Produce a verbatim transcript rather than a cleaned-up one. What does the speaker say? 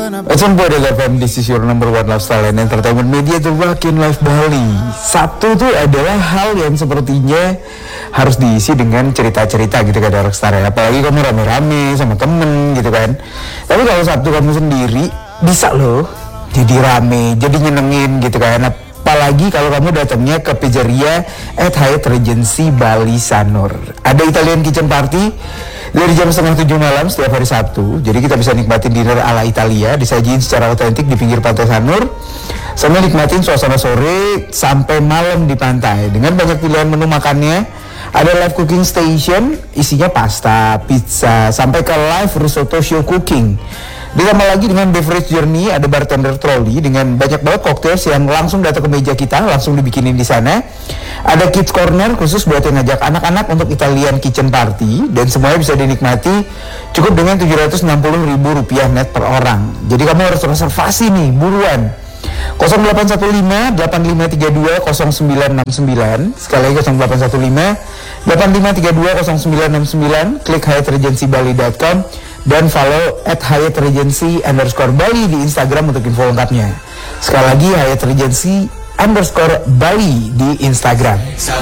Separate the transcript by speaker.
Speaker 1: It's on board F M, this is your number one lifestyle and entertainment media, The Rockin' Life Bali. Sabtu itu adalah hal yang sepertinya harus diisi dengan cerita-cerita gitu kan Rockstar ya. Apalagi kamu rame-rame sama temen gitu kan. Tapi kalau Sabtu kamu sendiri bisa loh jadi rame, jadi nyenengin gitu kan. Apalagi kalau kamu datangnya ke Pizzeria at Hyatt Regency Bali Sanur. Ada Italian kitchen party dari jam setengah tujuh malam setiap hari Sabtu. Jadi kita bisa nikmatin dinner ala Italia, disajiin secara otentik di pinggir pantai Sanur, sambil nikmatin suasana sore sampai malam di pantai dengan banyak pilihan menu makannya. Ada live cooking station, isinya pasta, pizza, sampai ke live risotto show cooking. Ditambah lagi dengan beverage journey, ada bartender trolley dengan banyak banget cocktails yang langsung datang ke meja kita, langsung dibikinin di sana. Ada kids corner khusus buat yang ngajak anak-anak untuk Italian kitchen party, dan semuanya bisa dinikmati cukup dengan tujuh ratus enam puluh ribu rupiah net per orang. Jadi kamu harus reservasi nih, buruan. nol delapan satu lima delapan lima tiga dua nol sembilan enam sembilan. Sekali lagi nol delapan satu lima delapan lima tiga dua nol sembilan enam sembilan. Klik hyatt regency bali dot com dan follow at Hyatt Regency underscore Bali di Instagram untuk info lengkapnya. Sekali lagi Hyatt Regency underscore Bali di Instagram.